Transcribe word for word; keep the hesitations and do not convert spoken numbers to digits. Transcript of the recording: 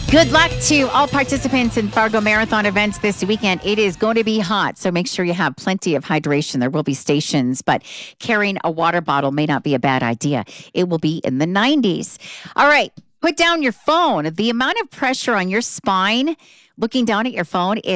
Good luck to all participants in Fargo Marathon events this weekend. It is going to be hot, so make sure you have plenty of hydration. There will be stations, but carrying a water bottle may not be a bad idea. It will be in the nineties. All right, put down your phone. The amount of pressure on your spine looking down at your phone is